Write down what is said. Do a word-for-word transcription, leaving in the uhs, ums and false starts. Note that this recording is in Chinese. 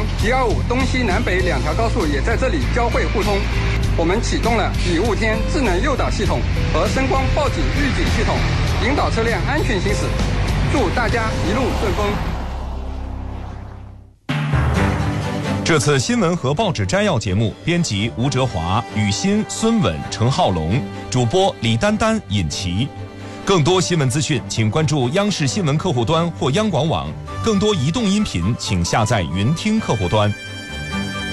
一二五东西南北两条高速也在这里交汇互通。我们启动了比雾天智能诱导系统和声光报警预警系统，引导车辆安全行驶。祝大家一路顺风。 这次新闻和报纸摘要节目，编辑吴哲华、雨欣、孙稳、陈浩龙，主播李丹丹、尹奇。更多新闻资讯，请关注央视新闻客户端或央广网。更多移动音频，请下载云听客户端。